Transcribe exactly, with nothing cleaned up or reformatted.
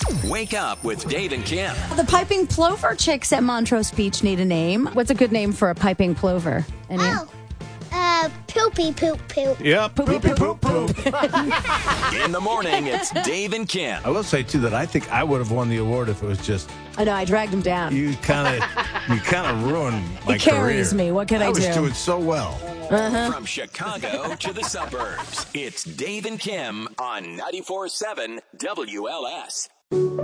Wake up with Dave and Kim. The piping plover chicks at Montrose Beach need a name. What's a good name for a piping plover? Any? Oh, uh, poopy poop poop. Yep, poopy poop poop. In the morning, it's Dave and Kim. I will say, too, that I think I would have won the award if it was just I know, I dragged him down. you kind of you kind of ruined my He carries career. me. What can I, I was do? doing so well. From Chicago to the suburbs, it's Dave and Kim on ninety-four point seven W L S.